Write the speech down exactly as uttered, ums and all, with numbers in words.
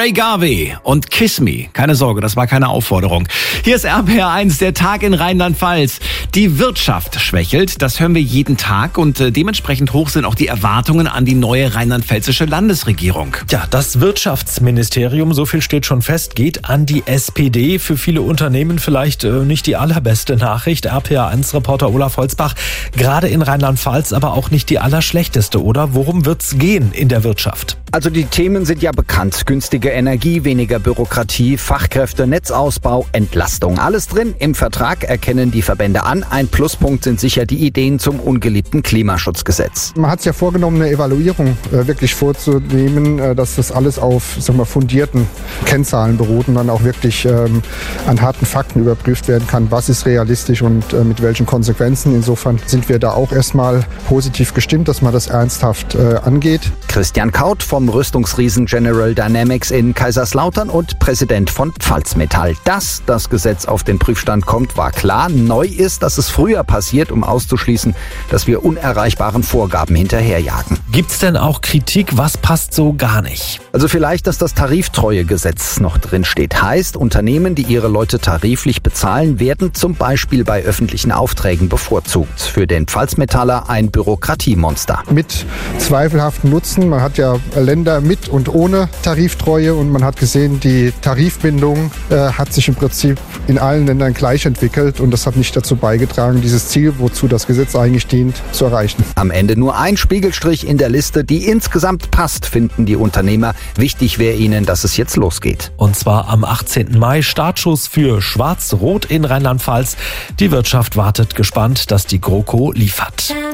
Ray Garvey und Kiss Me. Keine Sorge, das war keine Aufforderung. Hier ist R P R eins, der Tag in Rheinland-Pfalz. Die Wirtschaft schwächelt, das hören wir jeden Tag und äh, dementsprechend hoch sind auch die Erwartungen an die neue rheinland-pfälzische Landesregierung. Ja, das Wirtschaftsministerium, so viel steht schon fest, geht an die S P D. Für viele Unternehmen vielleicht äh, nicht die allerbeste Nachricht. R P R eins Reporter Olaf Holzbach, gerade in Rheinland-Pfalz aber auch nicht die allerschlechteste, oder? Worum wird's gehen in der Wirtschaft? Also die Themen sind ja bekannt. Günstige Energie, weniger Bürokratie, Fachkräfte, Netzausbau, Entlastung. Alles drin im Vertrag, erkennen die Verbände an. Ein Pluspunkt sind sicher die Ideen zum ungeliebten Klimaschutzgesetz. Man hat sich ja vorgenommen, eine Evaluierung äh, wirklich vorzunehmen, äh, dass das alles auf sagen wir, fundierten Kennzahlen beruht und dann auch wirklich ähm, an harten Fakten überprüft werden kann, was ist realistisch und äh, mit welchen Konsequenzen. Insofern sind wir da auch erstmal positiv gestimmt, dass man das ernsthaft äh, angeht. Christian Kaut vom Rüstungsriesen General Dynamics in Kaiserslautern und Präsident von Pfalzmetall. Dass das Gesetz auf den Prüfstand kommt, war klar. Neu ist, dass es früher passiert, um auszuschließen, dass wir unerreichbaren Vorgaben hinterherjagen. Gibt's denn auch Kritik? Was passt so gar nicht? Also vielleicht, dass das Tariftreuegesetz noch drin steht. Heißt, Unternehmen, die ihre Leute tariflich bezahlen, werden zum Beispiel bei öffentlichen Aufträgen bevorzugt. Für den Pfalzmetaller ein Bürokratiemonster. Mit zweifelhaftem Nutzen. Man hat ja Länder mit und ohne Tariftreue und man hat gesehen, die Tarifbindung äh, hat sich im Prinzip in allen Ländern gleich entwickelt und das hat nicht dazu beigetragen, dieses Ziel, wozu das Gesetz eigentlich dient, zu erreichen. Am Ende nur ein Spiegelstrich in der Liste, die insgesamt passt, finden die Unternehmer. Wichtig wäre ihnen, dass es jetzt losgeht. Und zwar am achtzehnten Mai, Startschuss für Schwarz-Rot in Rheinland-Pfalz. Die Wirtschaft wartet gespannt, dass die GroKo liefert.